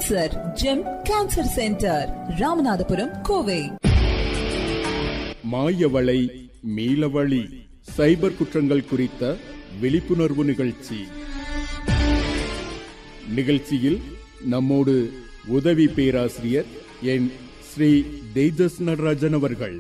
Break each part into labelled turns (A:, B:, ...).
A: Answer GeM cancer centre, Ramanathapuram, Kovai.
B: மாயவளை மீளவழி சைபர் குற்றங்கள் குறித்த விழிப்புணர்வு நிகழ்ச்சி. நிகழ்ச்சியில் நம்மோடு உதவி பேராசிரியர் என் ஸ்ரீ தேஜஸ் நடராஜன் அவர்கள்.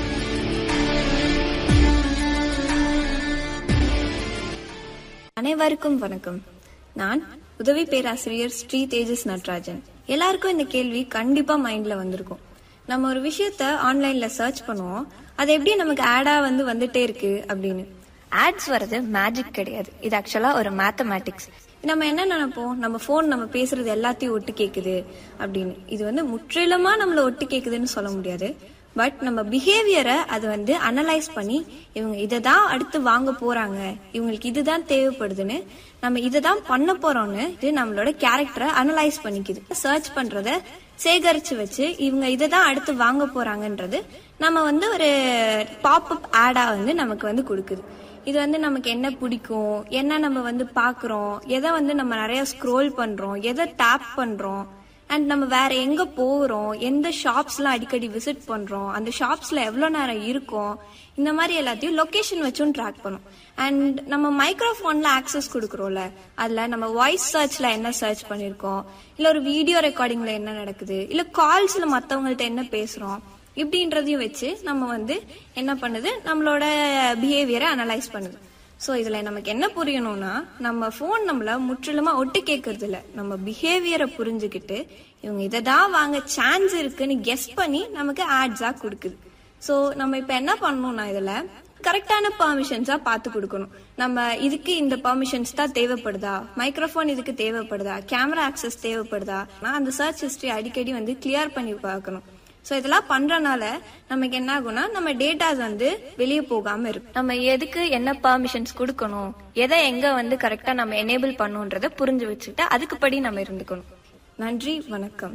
C: அனைவருக்கும் வணக்கம். நான் உதவி பேராசிரியர் ஸ்ரீ தேஜஸ் நடராஜன். எல்லாருக்கும் இந்த கேள்வி கண்டிப்பா மைண்ட்ல வந்திருக்கும். நம்ம ஒரு விஷயத்த ஆன்லைன்ல சர்ச் பண்ணுவோம், அது எப்படி நமக்கு ஆடா வந்துட்டே இருக்கு அப்படின்னு. ஆட்ஸ் வர்றது மேஜிக் கிடையாது, இது ஆக்சுவலா ஒரு மேத்தமேட்டிக்ஸ். நம்ம என்ன நினைப்போம், நம்ம போன் நம்ம பேசுறது எல்லாத்தையும் ஒட்டு கேக்குது அப்படின்னு. இது முற்றிலுமா நம்மள ஒட்டு கேக்குதுன்னு சொல்ல முடியாது. பட் நம்ம பிஹேவியரை அது அனலைஸ் பண்ணி இவங்க இதை தான் அடுத்து வாங்க போறாங்க, இவங்களுக்கு இதுதான் தேவைப்படுதுன்னு, நம்ம இதை தான் பண்ண போறோம்னு இது நம்மளோட கேரக்டரை அனலைஸ் பண்ணிக்குது. சர்ச் பண்றத சேகரிச்சு வச்சு இவங்க இதை தான் அடுத்து வாங்க போறாங்கன்றது நம்ம ஒரு பாப்அப் ஆடா நமக்கு கொடுக்குது. இது நமக்கு என்ன பிடிக்கும், என்ன நம்ம பாக்குறோம், எதை நம்ம நிறைய ஸ்க்ரோல் பண்றோம், எதை டேப் பண்றோம், அண்ட் நம்ம வேற எங்க போறோம், எந்த ஷாப்ஸ்லாம் அடிக்கடி விசிட் பண்றோம், அந்த ஷாப்ஸ்ல எவ்வளவு நேரம் இருக்கும், இந்த மாதிரி எல்லாத்தையும் லொகேஷன் வச்சும் ட்ராக் பண்ணும். அண்ட் நம்ம மைக்ரோஃபோன்ல ஆக்சஸ் கொடுக்கறோம்ல, அதுல நம்ம வாய்ஸ் சர்ச்ல என்ன சர்ச் பண்ணிருக்கோம், இல்ல ஒரு வீடியோ ரெக்கார்டிங்ல என்ன நடக்குது, இல்ல கால்ஸ்ல மத்தவங்கள்ட்ட என்ன பேசுறோம், இப்படின்றதையும் வச்சு நம்ம என்ன பண்ணுது, நம்மளோட பிஹேவியரை அனலைஸ் பண்ணுது. சோ இதுல நமக்கு என்ன புரியணும்னா, நம்ம போன் நம்மள முற்றிலுமா ஒட்டு கேட்கறது இல்ல, நம்ம பிஹேவியரை புரிஞ்சுக்கிட்டு இவங்க இதை தான் வாங்க சான்ஸ் இருக்குன்னு கெஸ் பண்ணி நமக்கு ஆட்ஸா கொடுக்குது. சோ நம்ம இப்ப என்ன பண்ணணும்னா, இதுல கரெக்டான பெர்மிஷன்ஸா பார்த்து கொடுக்கணும். நம்ம இதுக்கு இந்த பெர்மிஷன்ஸ் தான் தேவைப்படுதா, மைக்ரோஃபோன் இதுக்கு தேவைப்படுதா, கேமரா ஆக்சஸ் தேவைப்படுதா, அந்த சர்ச் ஹிஸ்டரி அடிக்கடி கிளியர் பண்ணி பார்க்கணும். சோ இதெல்லாம் பண்றனால நமக்கு என்ன ஆகும்னா, நம்ம டேட்டாஸ் வெளியே போகாம இருக்கும். நம்ம எதுக்கு என்ன பெர்மிஷன்ஸ் கொடுக்கணும், எதை எங்க கரெக்டா நம்ம எனேபிள் பண்ணுன்றத புரிஞ்சு வச்சுக்கிட்டு அதுக்குப்படி நம்ம இருந்துக்கணும். நன்றி, வணக்கம்.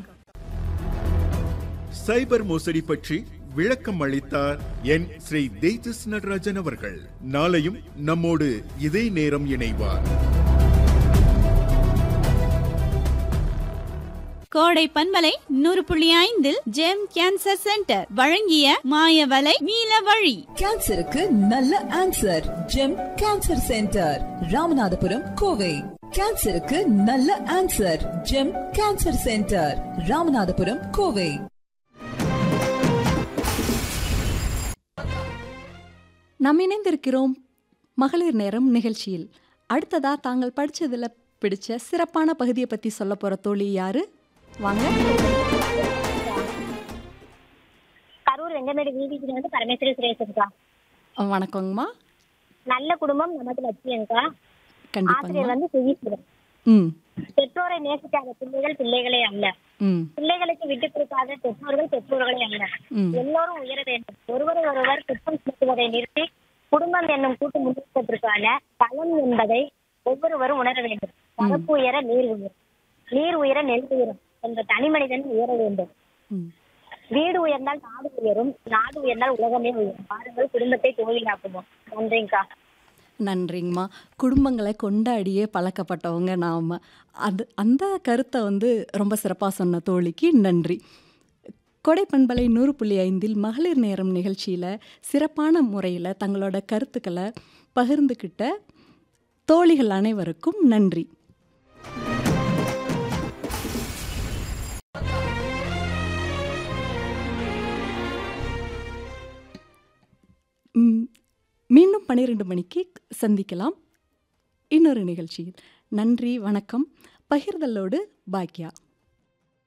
B: சைபர் மோசடி பற்றி விளக்கம் அளித்தார் என் ஸ்ரீ தேஜஸ் நடராஜன் அவர்கள். நாளையும் நம்மோடு இதே நேரம் இணைவார்.
D: கோடை பன்மலை 100.5 ஜெம் கேன்சர் சென்டர் வழங்கிய மாயவலை மீளவழி.
A: கேன்சருக்கு நல்ல answer GeM cancer centre, Ramanathapuram, Kovai. கேன்சருக்கு நல்ல answer GeM cancer centre, Ramanathapuram, Kovai.
E: நாம் இணைந்திருக்கிறோம் மகளிர் நேரம் நிகழ்ச்சியில். அடுத்ததா தாங்கள் படிச்சதுல பிடிச்ச சிறப்பான பகுதியை பத்தி சொல்ல போற தோழி யாரு? வாங்க.
F: கரூர் வெங்கமேடு வீதிக்கு பரமேஸ்வரி சுரேஷன்கா.
E: வணக்கங்கம்மா.
F: நல்ல குடும்பம் நமது லட்சியம்க்கா.
E: கண்டிப்பா.
F: ஆசிரியர் சுகீஸ்வரன். பெற்றோரை நேசிக்காத பிள்ளைகள் பிள்ளைகளே அல்ல, பிள்ளைகளுக்கு விட்டு கொடுக்காத பெற்றோர்கள் பெற்றோர்களே அல்ல. எல்லோரும் உயர வேண்டும். ஒருவரை ஒருவர் குற்றம் சுமத்துவதை நிறுத்தி குடும்பம் என்னும் கூட்டு முன்னேற்றத்திற்கான பலம் என்பதை ஒவ்வொருவரும் உணர வேண்டும். பரப்பு உயர நீர் உயரும், நீர் உயர நெல் உயரும் என்ற தனி மனிதன் உயர வேண்டும். வீடு உயர்ந்தால் நாடு உயரும், நாடு உயர்ந்தால் உலகமே உயரும். பாருங்கள், குடும்பத்தை கோயிலாக்குவோம். நன்றிங்கக்கா.
E: நன்றிங்கம்மா. குடும்பங்களை கொண்டாடியே பழக்கப்பட்டவங்க நாம. அந்த கருத்தை ரொம்ப சிறப்பாக சொன்ன தோழிக்கு நன்றி. கொடை பண்பலை 100.5 மகளிர் நேரம் நிகழ்ச்சியில் சிறப்பான முறையில் தங்களோட கருத்துக்களை பகிர்ந்துக்கிட்ட தோழிகள் அனைவருக்கும் நன்றி. மீண்டும் 12 மணிக்கு சந்திக்கலாம் இன்னொரு நிகழ்ச்சியில். நன்றி, வணக்கம். பகிர்தலோடு பாக்யா.